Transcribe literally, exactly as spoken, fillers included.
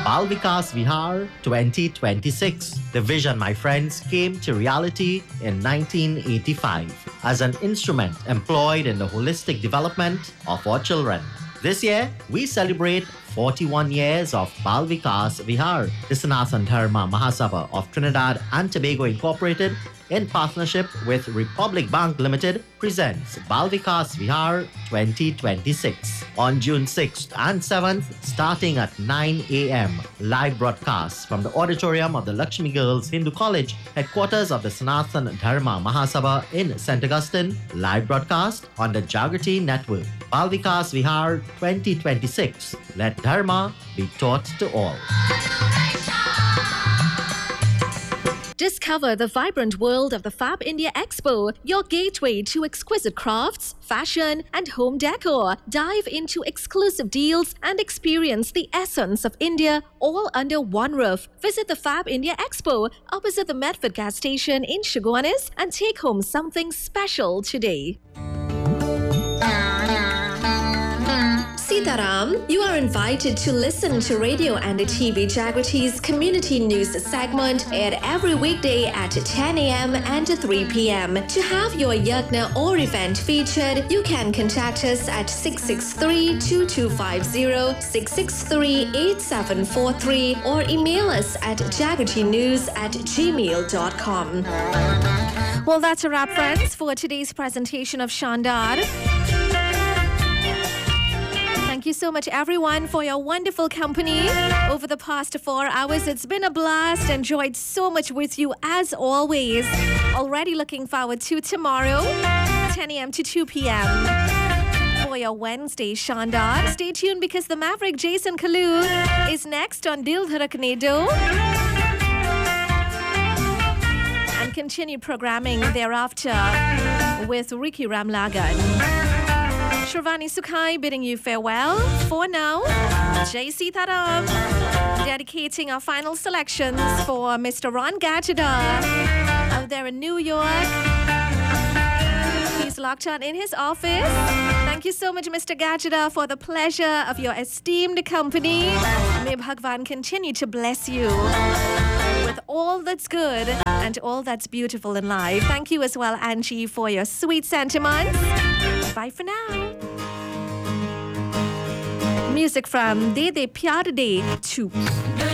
Bal Vikas Vihar twenty twenty-six. The vision, my friends, came to reality in nineteen eighty-five as an instrument employed in the holistic development of our children. This year, we celebrate forty-one years of Bal Vikas Vihar. The Sanatana Dharma Mahasabha of Trinidad and Tobago Incorporated, in partnership with Republic Bank Limited, presents Bal Vikas Vihar twenty twenty-six on June sixth and seventh, starting at nine a.m. Live broadcasts from the auditorium of the Lakshmi Girls Hindu College, headquarters of the Sanatana Dharma Mahasabha in Saint Augustine. Live broadcast on the Jagrati Network. Bal Vikas Vihar twenty twenty-six. Let Dharma be taught to all. Discover the vibrant world of the Fab India Expo, your gateway to exquisite crafts, fashion, and home decor. Dive into exclusive deals and experience the essence of India all under one roof. Visit the Fab India Expo opposite the Medford gas station in Chaguanas and take home something special today. Sitaram, you are invited to listen to Radio and T V Jagrati's community news segment aired every weekday at ten a.m. and three p.m. To have your yagna or event featured, you can contact us at six six three, two two five zero, six six three, eight seven four three or email us at jagratinews at gmail dot com. Well, that's a wrap, friends, for today's presentation of Shandar. Thank you so much, everyone, for your wonderful company over the past four hours. It's been a blast. Enjoyed so much with you as always. Already looking forward to tomorrow, ten a.m. to two p.m. for your Wednesday Shandar. Stay tuned because the Maverick Jason Kalu is next on Dil Dharakne Do. And continue programming thereafter with Ricky Ramlagan. Shravani Sukhai bidding you farewell for now. Jai Sitaram. Dedicating our final selections for Mister Ron Gajada out there in New York. He's locked on in his office. Thank you so much, Mister Gajada, for the pleasure of your esteemed company. May Bhagwan continue to bless you with all that's good and all that's beautiful in life. Thank you as well, Angie, for your sweet sentiments. Bye for now. Music from De De Pyar De two.